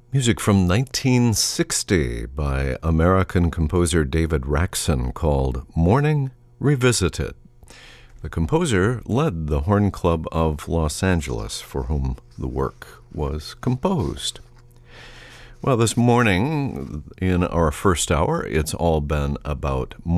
Music from 1960 by American composer David Raksin called Morning Revisited. The composer led the Horn Club of Los Angeles, for whom the work was composed. Well, this morning, in our first hour, it's all been about